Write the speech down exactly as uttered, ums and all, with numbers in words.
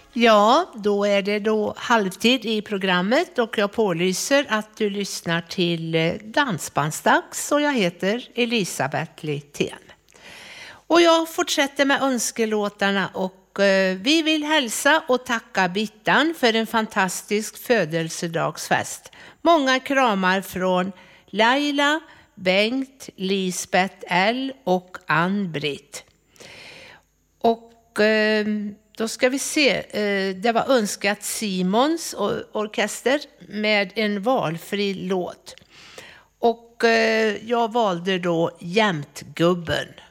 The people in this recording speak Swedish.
Ja, då är det då halvtid i programmet och jag pålyser att du lyssnar till Dansbandsdags och jag heter Elisabeth Littén. Och jag fortsätter med önskelåtarna och eh, vi vill hälsa och tacka Bittan för en fantastisk födelsedagsfest. Många kramar från Laila, Bengt, Lisbeth L och Ann-Britt. Och eh, då ska vi se, eh, det var önskat Simons or- orkester med en valfri låt. Och eh, jag valde då Jämtgubben.